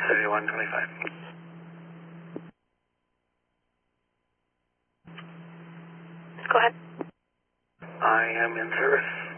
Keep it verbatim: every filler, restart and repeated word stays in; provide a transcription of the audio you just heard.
thirty-one twenty-five. Go ahead. I am in service.